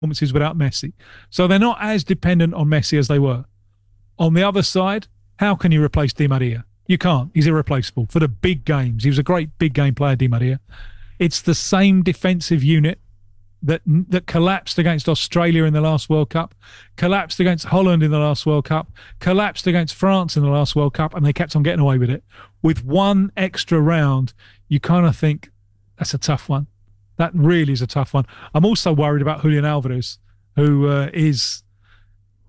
performances without Messi. So they're not as dependent on Messi as they were. On the other side, how can you replace Di Maria? You can't. He's irreplaceable for the big games. He was a great big game player, Di Maria. It's the same defensive unit that collapsed against Australia in the last World Cup, collapsed against Holland in the last World Cup, collapsed against France in the last World Cup, and they kept on getting away with it. With one extra round, you kind of think that's a tough one. That really is a tough one. I'm also worried about Julian Alvarez, who is